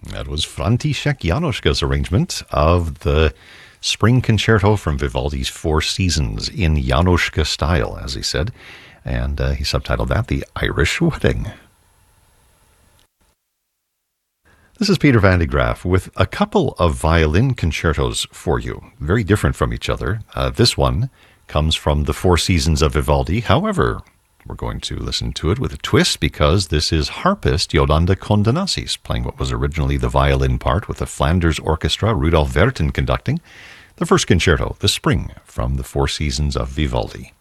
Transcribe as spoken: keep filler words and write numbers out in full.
That was František Janoška's arrangement of the Spring Concerto from Vivaldi's Four Seasons in Janoška style, as he said. And uh, he subtitled that The Irish Wedding. This is Peter van de Graaff with a couple of violin concertos for you, very different from each other. Uh, this one comes from the Four Seasons of Vivaldi. However, we're going to listen to it with a twist because this is harpist Yolanda Kondonassis playing what was originally the violin part with the Flanders Orchestra, Rudolf Vertin conducting the first concerto, The Spring, from the Four Seasons of Vivaldi.